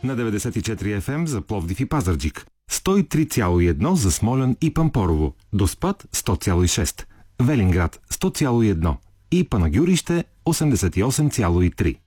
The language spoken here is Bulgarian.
На 94 FM за Пловдив и Пазарджик, 103,1 за Смолян и Пампорово, Доспат 100,6, Велинград 100,1 и Панагюрище 88,3.